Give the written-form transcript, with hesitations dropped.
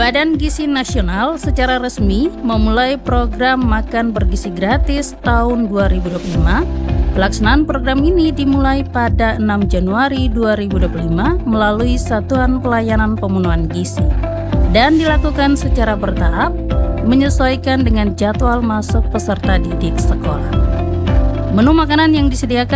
Badan Gizi Nasional secara resmi memulai program Makan Bergizi Gratis tahun 2025. Pelaksanaan program ini dimulai pada 6 Januari 2025 melalui Satuan Pelayanan Pemenuhan Gizi dan dilakukan secara bertahap menyesuaikan dengan jadwal masuk peserta didik sekolah. Menu makanan yang disediakan